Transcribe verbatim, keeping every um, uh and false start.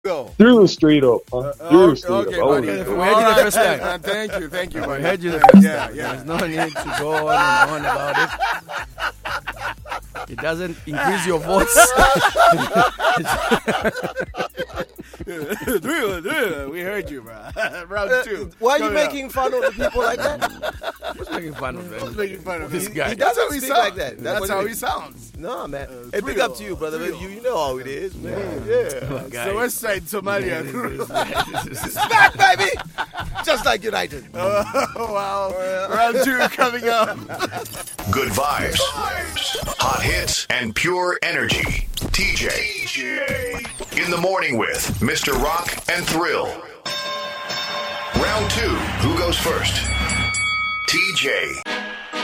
Go. Through straight up, huh? Uh, Through okay, straight okay, up. buddy. Oh, We yeah. heard you the first time. Uh, thank you, thank you, buddy. We heard you the first yeah, time. Yeah, There's no need to go on and on about it. It doesn't increase your votes. We heard you, bro. Round two. Why are you Coming making fun of the people like that? Who's making fun of Who's them? making fun of This him? guy. He That's doesn't how he speak sounds. like that. That's what how it he is. sounds. No, man. Uh, hey, big three up to you, brother. three You, you know how it is, man. Yeah. Guy. So West Side Somalia. Back, baby! Just like United. Oh, wow. Round two coming up. Good vibes, hot hits, and pure energy. T J. In the morning with Mister Rock and Thrill. Round two. Who goes first? T J.